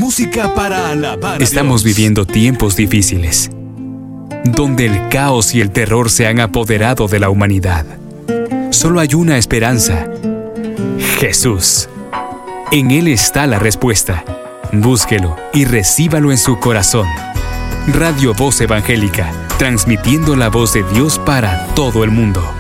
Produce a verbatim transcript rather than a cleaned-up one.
música para alabar a Estamos Dios. viviendo tiempos difíciles, donde el caos y el terror se han apoderado de la humanidad. Solo hay una esperanza: Jesús. En Él está la respuesta. Búsquelo y recíbalo en su corazón. Radio Voz Evangélica, transmitiendo la voz de Dios para todo el mundo.